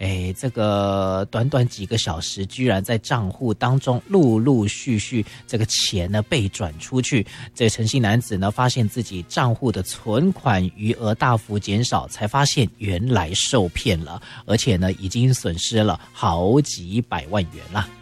这个短短几个小时，居然在账户当中陆陆续续这个钱呢被转出去。这个陈姓男子呢发现自己账户的存款余额大幅减少，才发现原来受骗了，而且呢已经损失了好几百万元了。